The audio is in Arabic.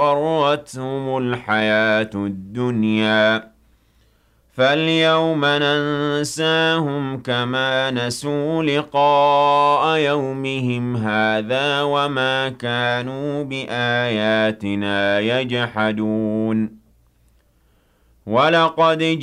غرتهم الحياة الدنيا فاليوم ننساهم كما نسوا لقاء يومهم هذا وما كانوا بآياتنا يجحدون ولقد